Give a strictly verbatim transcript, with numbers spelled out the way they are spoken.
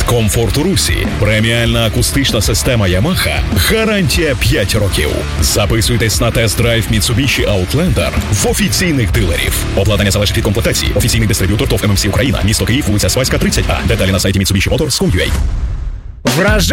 Комфорт у русі. Преміальна акустична система Yamaha. Гарантія п'ять років. Записуйтесь на тест-драйв Mitsubishi Outlander в офіційних дилерів. Обладнання залежить від комплектації. Офіційний дистриб'ютор ТОВ ем ем сі Україна. Місто Київ, вулиця Свайська, тридцять А. Деталі на сайті Mitsubishi Motors точка ком точка ю а.